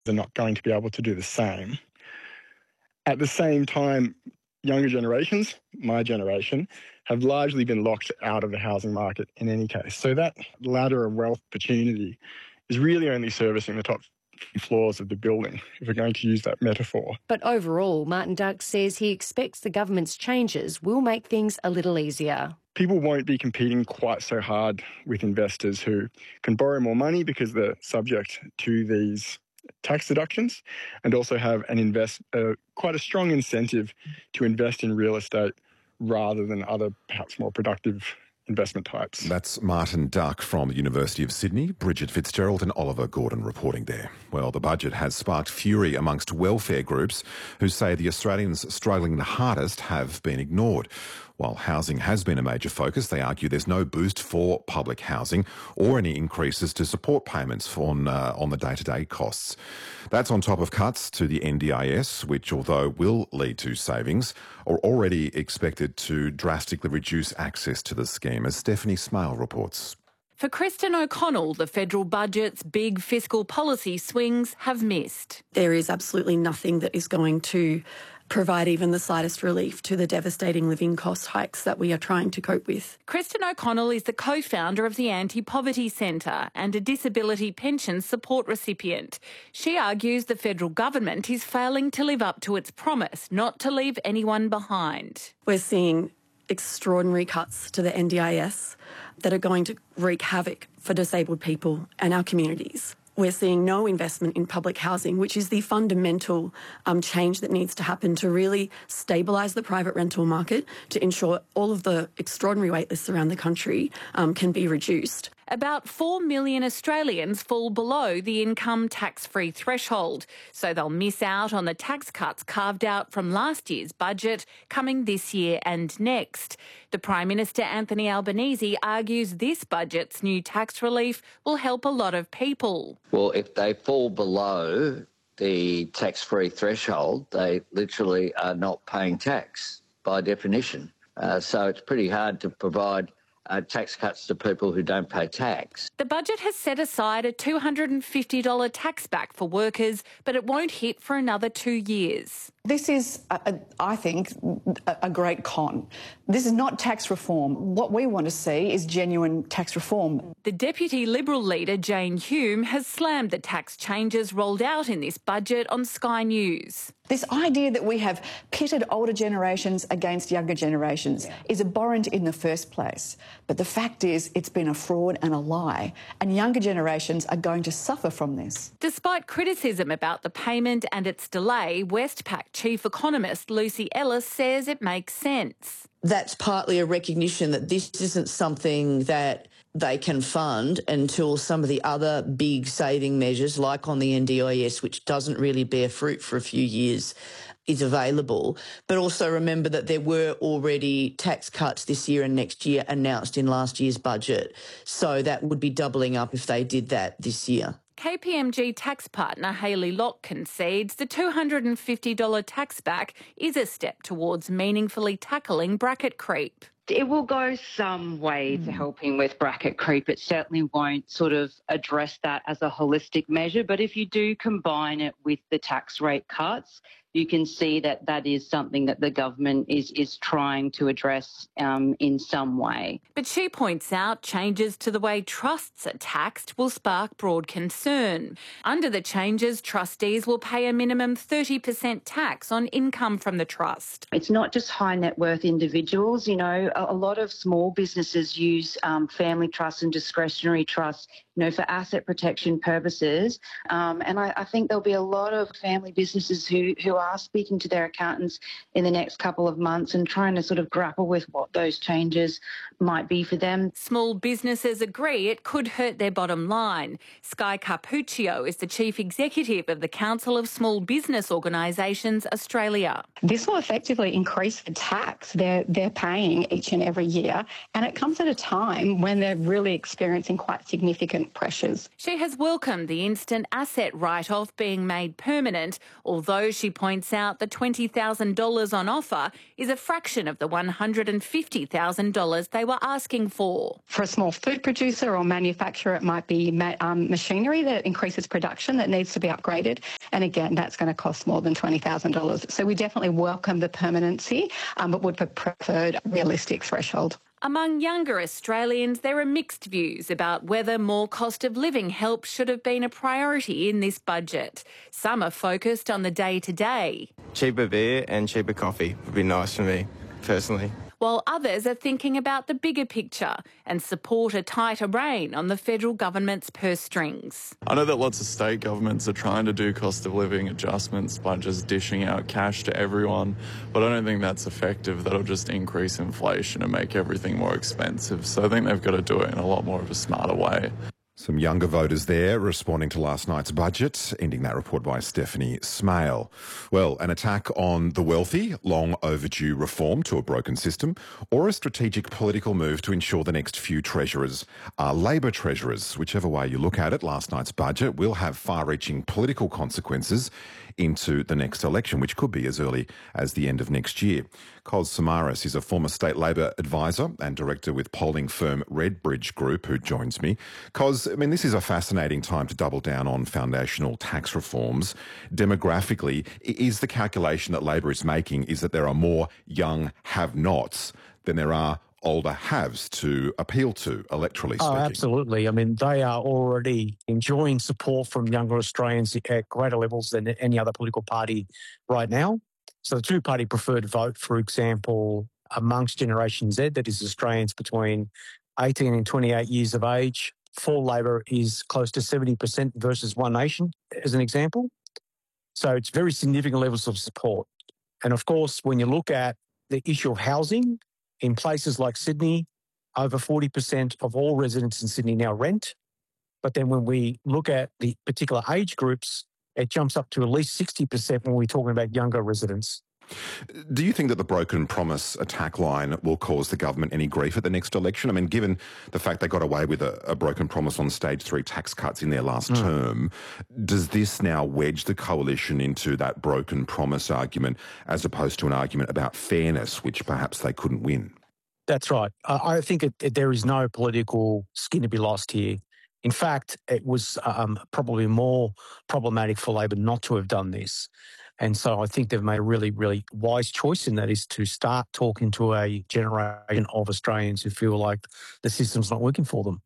are not going to be able to do the same. At the same time, younger generations, my generation, have largely been locked out of the housing market in any case. So that ladder of wealth opportunity is really only servicing the top floors of the building, if we're going to use that metaphor. But overall, Martin Duck says he expects the government's changes will make things a little easier. People won't be competing quite so hard with investors who can borrow more money because they're subject to these tax deductions, and also have quite a strong incentive to invest in real estate rather than other perhaps more productive investment types. That's Martin Duck from the University of Sydney, Bridget Fitzgerald and Oliver Gordon reporting there. Well, the budget has sparked fury amongst welfare groups who say the Australians struggling the hardest have been ignored. While housing has been a major focus, they argue there's no boost for public housing or any increases to support payments on the day-to-day costs. That's on top of cuts to the NDIS, which, although will lead to savings, are already expected to drastically reduce access to the scheme, as Stephanie Smale reports. For Kristen O'Connell, the federal budget's big fiscal policy swings have missed. There is absolutely nothing that is going to provide even the slightest relief to the devastating living cost hikes that we are trying to cope with. Kristen O'Connell is the co-founder of the Anti-Poverty Centre and a disability pension support recipient. She argues the federal government is failing to live up to its promise not to leave anyone behind. We're seeing extraordinary cuts to the NDIS that are going to wreak havoc for disabled people and our communities. We're seeing no investment in public housing, which is the fundamental change that needs to happen to really stabilise the private rental market, to ensure all of the extraordinary waitlists around the country can be reduced. About 4 million Australians fall below the income tax-free threshold, so they'll miss out on the tax cuts carved out from last year's budget coming this year and next. The Prime Minister Anthony Albanese argues this budget's new tax relief will help a lot of people. Well, if they fall below the tax-free threshold, they literally are not paying tax by definition. So it's pretty hard to provide tax cuts to people who don't pay tax. The budget has set aside a $250 tax back for workers, but it won't hit for another 2 years. This is, I think, a great con. This is not tax reform. What we want to see is genuine tax reform. The Deputy Liberal leader, Jane Hume, has slammed the tax changes rolled out in this budget on Sky News. This idea that we have pitted older generations against younger generations is abhorrent in the first place. But the fact is, it's been a fraud and a lie, and younger generations are going to suffer from this. Despite criticism about the payment and its delay, Westpac Chief Economist Lucy Ellis says it makes sense. That's partly a recognition that this isn't something that they can fund until some of the other big saving measures, like on the NDIS, which doesn't really bear fruit for a few years, is available. But also remember that there were already tax cuts this year and next year announced in last year's budget. So that would be doubling up if they did that this year. KPMG tax partner Hayley Locke concedes the $250 tax back is a step towards meaningfully tackling bracket creep. It will go some way to helping with bracket creep. It certainly won't sort of address that as a holistic measure, but if you do combine it with the tax rate cuts, you can see that that is something that the government is trying to address in some way. But she points out changes to the way trusts are taxed will spark broad concern. Under the changes, trustees will pay a minimum 30% tax on income from the trust. It's not just high net worth individuals. You know, a lot of small businesses use family trusts and discretionary trusts, you know, for asset protection purposes. And I think there'll be a lot of family businesses who are speaking to their accountants in the next couple of months and trying to sort of grapple with what those changes might be for them. Small businesses agree it could hurt their bottom line. Sky Carpuccio is the Chief Executive of the Council of Small Business Organisations Australia. This will effectively increase the tax they're paying each each and every year, and it comes at a time when they're really experiencing quite significant pressures. She has welcomed the instant asset write-off being made permanent, although she points out the $20,000 on offer is a fraction of the $150,000 they were asking for. For a small food producer or manufacturer, it might be machinery that increases production that needs to be upgraded, and again, that's going to cost more than $20,000. So we definitely welcome the permanency, but would have preferred a realistic threshold. Among younger Australians, there are mixed views about whether more cost of living help should have been a priority in this budget. Some are focused on the day-to-day. Cheaper beer and cheaper coffee would be nice for me, personally. While others are thinking about the bigger picture and support a tighter rein on the federal government's purse strings. I know that lots of state governments are trying to do cost of living adjustments by just dishing out cash to everyone, but I don't think that's effective. That'll just increase inflation and make everything more expensive. So I think they've got to do it in a lot more of a smarter way. Some younger voters there responding to last night's budget, ending that report by Stephanie Smale. Well, an attack on the wealthy, long overdue reform to a broken system, or a strategic political move to ensure the next few treasurers are Labor treasurers. Whichever way you look at it, last night's budget will have far-reaching political consequences into the next election, which could be as early as the end of next year. Cos Samaras is a former state Labor advisor and director with polling firm Redbridge Group, who joins me. Cos, I mean, this is a fascinating time to double down on foundational tax reforms. Demographically, is the calculation that Labor is making is that there are more young have-nots than there are older haves to appeal to, electorally speaking? Oh, absolutely. I mean, they are already enjoying support from younger Australians at greater levels than any other political party right now. So the two-party preferred vote, for example, amongst Generation Z, that is Australians between 18 and 28 years of age, for Labor is close to 70% versus One Nation, as an example. So it's very significant levels of support. And of course, when you look at the issue of housing, in places like Sydney, over 40% of all residents in Sydney now rent. But then when we look at the particular age groups, it jumps up to at least 60% when we're talking about younger residents. Do you think that the broken promise attack line will cause the government any grief at the next election? I mean, given the fact they got away with a broken promise on stage 3 tax cuts in their last term, does this now wedge the coalition into that broken promise argument as opposed to an argument about fairness, which perhaps they couldn't win? That's right. I think there is no political skin to be lost here. In fact, it was probably more problematic for Labor not to have done this. And so I think they've made a really, really wise choice, and that is to start talking to a generation of Australians who feel like the system's not working for them.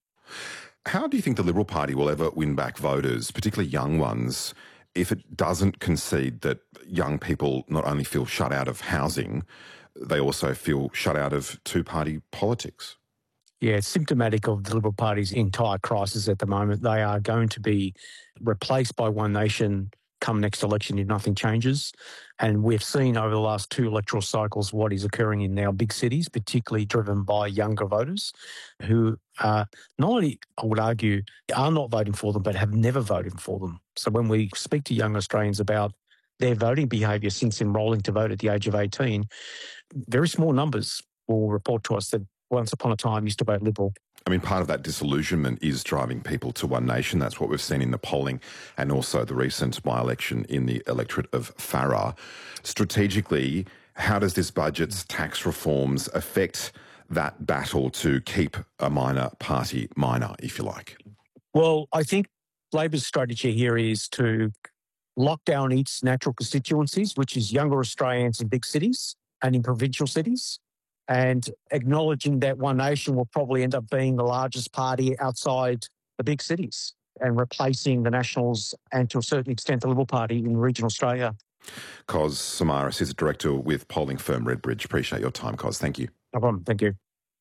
How do you think the Liberal Party will ever win back voters, particularly young ones, if it doesn't concede that young people not only feel shut out of housing, they also feel shut out of two-party politics? Yeah, it's symptomatic of the Liberal Party's entire crisis at the moment. They are going to be replaced by One Nation come next election if nothing changes. And we've seen over the last 2 electoral cycles what is occurring in our big cities, particularly driven by younger voters who not only, I would argue, are not voting for them, but have never voted for them. So when we speak to young Australians about their voting behaviour since enrolling to vote at the age of 18, very small numbers will report to us that once upon a time used to vote Liberal. I mean, part of that disillusionment is driving people to One Nation. That's what we've seen in the polling and also the recent by-election in the electorate of Farrar. Strategically, how does this budget's tax reforms affect that battle to keep a minor party minor, if you like? Well, I think Labor's strategy here is to lock down its natural constituencies, which is younger Australians in big cities and in provincial cities, and acknowledging that One Nation will probably end up being the largest party outside the big cities and replacing the Nationals and, to a certain extent, the Liberal Party in regional Australia. Cos Samaras is a director with polling firm Redbridge. Appreciate your time, Cos. Thank you. No problem. Thank you.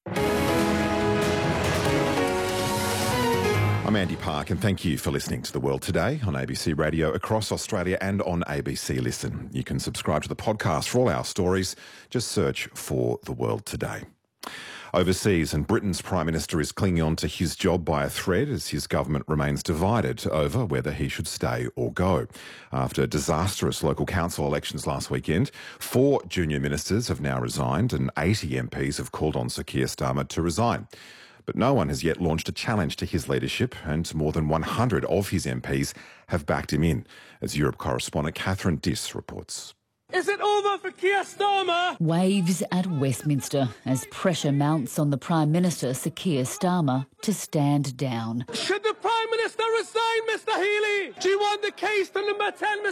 I'm Andy Park, and thank you for listening to The World Today on ABC Radio across Australia and on ABC Listen. You can subscribe to the podcast for all our stories. Just search for The World Today. Overseas, and Britain's Prime Minister is clinging on to his job by a thread as his government remains divided over whether he should stay or go. After disastrous local council elections last weekend, 4 junior ministers have now resigned and 80 MPs have called on Sir Keir Starmer to resign. But no one has yet launched a challenge to his leadership, and more than 100 of his MPs have backed him in, as Europe correspondent Catherine Diss reports. Is it over for Keir Starmer? Waves at Westminster as pressure mounts on the Prime Minister, Sir Keir Starmer, to stand down. Should the Prime Minister resign, Mr Healy? Do you want the case to number 10, Mr